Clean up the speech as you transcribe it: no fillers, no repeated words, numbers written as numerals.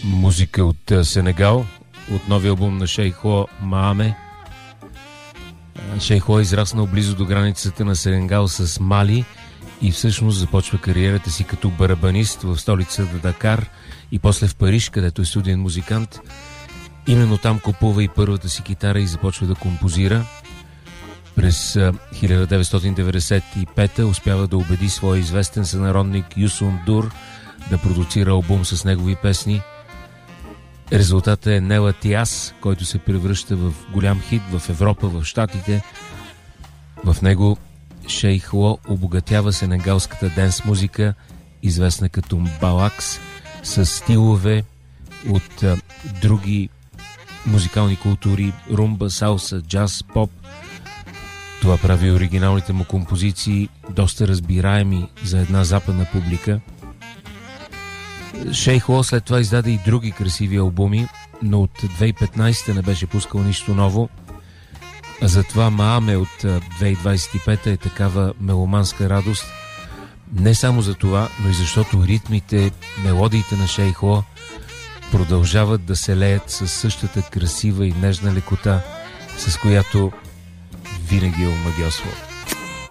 Музика от Сенегал, от новия албум на Шейхо Мааме. Шейхо е израснал близо до границата на Сенегал с Мали и всъщност започва кариерата си като барабанист в столицата Дакар и после в Париж, където е студиен музикант. Именно там купува и първата си китара и започва да композира. През 1995 успява да убеди своя известен сънародник Юсун Дур да продуцира албум с негови песни. Резултатът е Нела Тиас, който се превръща в голям хит в Европа, в Щатите. В него Шейхо обогатява сенегалската денс музика, известна като Мбалакс, с стилове от други музикални култури, румба, салса, джаз, поп. Това прави оригиналните му композиции доста разбираеми за една западна публика. Шейхо след това издаде и други красиви албуми, но от 2015 не беше пускал нищо ново. А затова Мааме от 2025 е такава меломанска радост. Не само за това, но и защото ритмите, мелодиите на Шейхо продължават да се леят със същата красива и нежна лекота, с която винаги е омагьосвал.